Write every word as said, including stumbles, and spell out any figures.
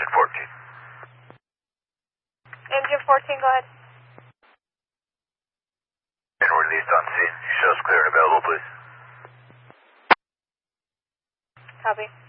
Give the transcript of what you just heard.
Engine fourteen. Engine fourteen, go ahead. And released on scene. Shows clear and available, please. Copy.